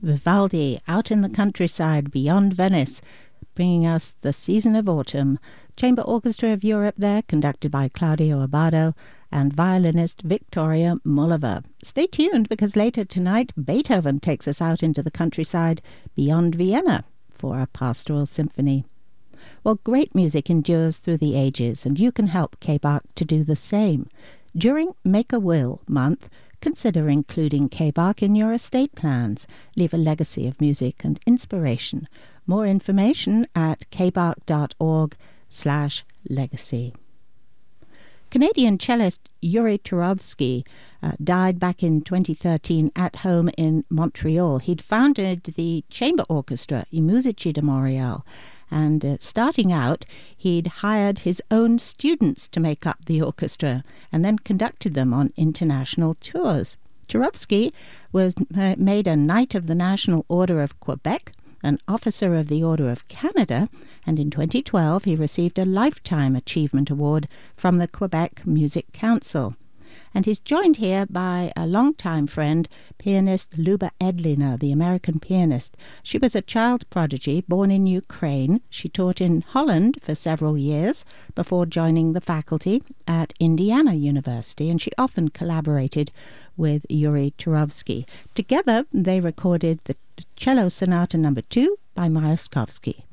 Vivaldi, out in the countryside beyond Venice, bringing us the season of autumn. Chamber Orchestra of Europe there, conducted by Claudio Abbado and violinist Victoria Mullova. Stay tuned, because later tonight Beethoven takes us out into the countryside beyond Vienna for a pastoral symphony. Well, great music endures through the ages, and you can help K-Bach to do the same. During Make a Will month, consider including K-Bach in your estate plans. Leave a legacy of music and inspiration. More information at kbach.org/legacy. Canadian cellist Yuri Turovsky died back in 2013 at home in Montreal. He'd founded the chamber orchestra, I Musici de Montréal, and starting out, he'd hired his own students to make up the orchestra and then conducted them on international tours. Turovsky was made a Knight of the National Order of Quebec, an Officer of the Order of Canada, and in 2012 he received a Lifetime Achievement Award from the Quebec Music Council. And he's joined here by a longtime friend, pianist Luba Edliner, the American pianist. She was a child prodigy born in Ukraine. She taught in Holland for several years before joining the faculty at Indiana University, and she often collaborated with Yuri Turovsky. Together, they recorded the Cello Sonata No. 2 by Myaskovsky.